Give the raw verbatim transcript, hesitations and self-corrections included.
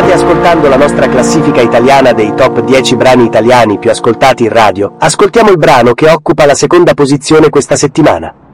State ascoltando la nostra classifica italiana dei top dieci brani italiani più ascoltati in radio. Ascoltiamo il brano che occupa la seconda posizione questa settimana.